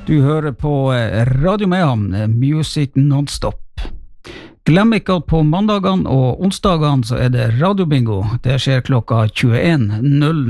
Du hører på Radio Mayhem, Music Non-Stop. Glem ikke at på mandagene og onsdagene så er det radiobingo. Det skjer klokka 21:00.